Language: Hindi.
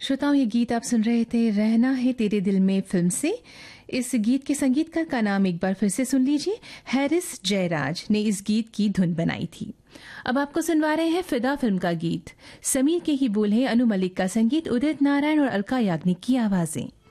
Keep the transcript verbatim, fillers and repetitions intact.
श्रोताओं, ये गीत आप सुन रहे थे रहना है तेरे दिल में फिल्म से। इस गीत के संगीतकार का नाम एक बार फिर से सुन लीजिए। हैरिस जयराज ने इस गीत की धुन बनाई थी। अब आपको सुनवा रहे हैं फिदा फिल्म का गीत। समीर के ही बोल हैं, अनु मलिक का संगीत, उदित नारायण और अलका याग्निक की आवाजें।